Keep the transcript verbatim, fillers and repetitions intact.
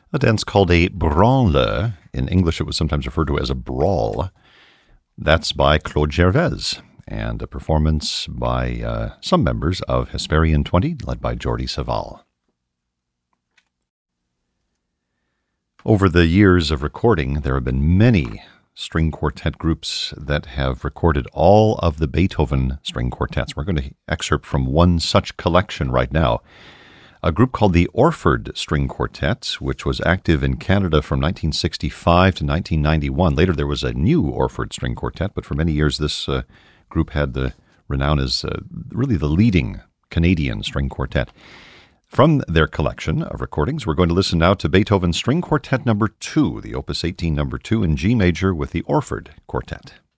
A dance called a branle. In English, it was sometimes referred to as a brawl. That's by Claude Gervais, and a performance by uh, some members of Hesperian twenty, led by Jordi Savall. Over the years of recording, there have been many string quartet groups that have recorded all of the Beethoven string quartets. We're going to excerpt from one such collection right now. A group called the Orford String Quartet, which was active in Canada from nineteen sixty-five to nineteen ninety-one. Later, there was a new Orford String Quartet, but for many years, this uh, group had the renown as uh, really the leading Canadian string quartet. From their collection of recordings, we're going to listen now to Beethoven's String Quartet number two, the Opus eighteen number two in G major with the Orford Quartet.